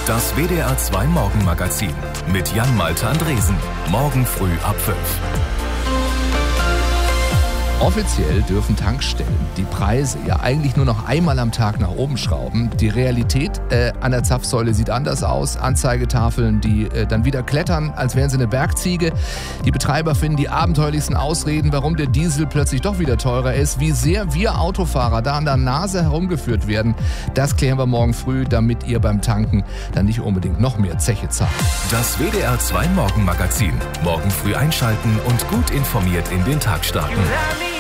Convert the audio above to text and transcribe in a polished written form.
Das WDR 2 Morgenmagazin mit Jan-Malte Andresen. Morgen früh ab 5. Offiziell dürfen Tankstellen die Preise ja eigentlich nur noch einmal am Tag nach oben schrauben. Die Realität an der Zapfsäule sieht anders aus. Anzeigetafeln, die dann wieder klettern, als wären sie eine Bergziege. Die Betreiber finden die abenteuerlichsten Ausreden, warum der Diesel plötzlich doch wieder teurer ist. Wie sehr wir Autofahrer da an der Nase herumgeführt werden, das klären wir morgen früh, damit ihr beim Tanken dann nicht unbedingt noch mehr Zeche zahlt. Das WDR 2 Morgenmagazin. Morgen früh einschalten und gut informiert in den Tag starten.